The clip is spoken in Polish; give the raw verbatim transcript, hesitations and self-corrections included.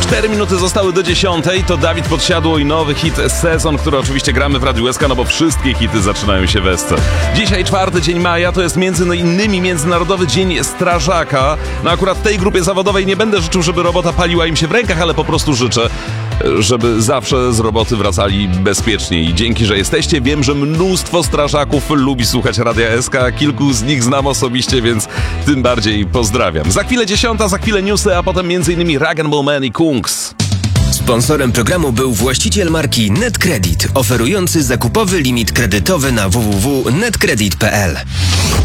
Cztery minuty zostały do dziesiątej, to Dawid Podsiadło i nowy hit Sezon, który oczywiście gramy w Radiu S K, no bo wszystkie hity zaczynają się w Esce. Dzisiaj czwarty dzień maja, to jest między innymi Międzynarodowy Dzień Strażaka. No akurat tej grupie zawodowej nie będę życzył, żeby robota paliła im się w rękach, ale po prostu życzę, żeby zawsze z roboty wracali bezpiecznie. I dzięki, że jesteście. Wiem, że mnóstwo strażaków lubi słuchać Radia S K, kilku z nich znam osobiście, więc tym bardziej pozdrawiam. Za chwilę dziesiąta, za chwilę newsy, a potem między innymi Rag and Bowman i Kungs. Sponsorem programu był właściciel marki NetCredit, oferujący zakupowy limit kredytowy na w w w kropka netcredit kropka p l.